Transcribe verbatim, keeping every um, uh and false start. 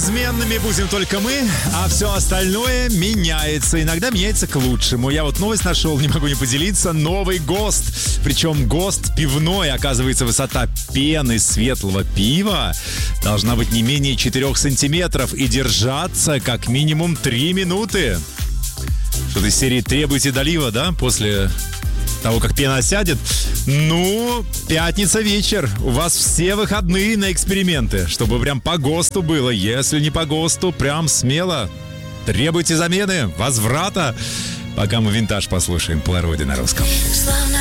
Неизменными будем только мы, а все остальное меняется. Иногда меняется к лучшему. Я вот новость нашел, не могу не поделиться. Новый ГОСТ. Причем ГОСТ пивной. Оказывается, высота пены светлого пива должна быть не менее четырех сантиметров и держаться как минимум три минуты. Что-то из серии «Требуйте долива», да, после того, как пена осядет. Ну, пятница вечер. У вас все выходные на эксперименты, чтобы прям по ГОСТу было. Если не по ГОСТу, прям смело требуйте замены, возврата. Пока мы винтаж послушаем по роде на русском.